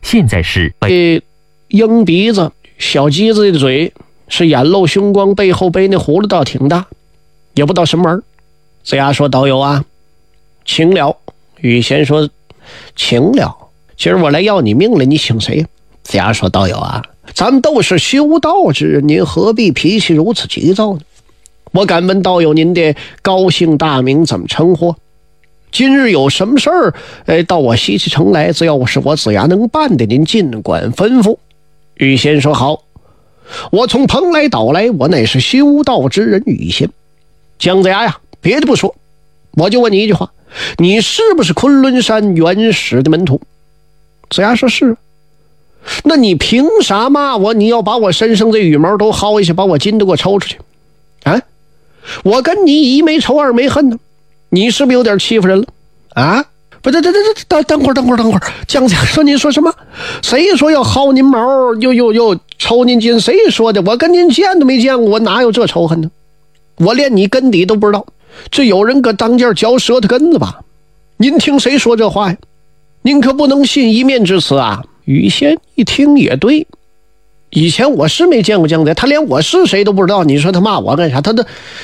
现在是鹰鼻子小鸡子的嘴，是眼露凶光，背后背那葫芦倒挺大，也不知道什么玩意儿。子牙说：“道友啊，请了。”羽仙说：“请了。今儿我来要你命了，你请谁？”子牙说：“道友啊，咱们都是修道之人，您何必脾气如此急躁呢？我敢问道友，您的高姓大名怎么称呼？今日有什么事儿，到我西岐城来，只要是我子牙能办的，您尽管吩咐。”羽仙说：“好，我从蓬莱岛来，我乃是修道之人羽仙。姜子牙呀，别的不说，我就问你一句话，你是不是昆仑山原始的门徒？”子牙说：“是。”那你凭啥骂我？你要把我身上的羽毛都薅一下，把我筋都给我抽出去啊！我跟你一没仇二没恨呢，你是不是有点欺负人了啊？不，等会儿，姜子牙说：“您说什么？谁说要薅您毛又抽您筋？谁说的？我跟您见都没见过，我哪有这仇恨呢？我连你根底都不知道，这有人搁当间嚼舌头根子吧？您听谁说这话呀？您可不能信一面之词啊！”羽仙一听也对，以前我是没见过姜子牙，他连我是谁都不知道，你说他骂我干啥？他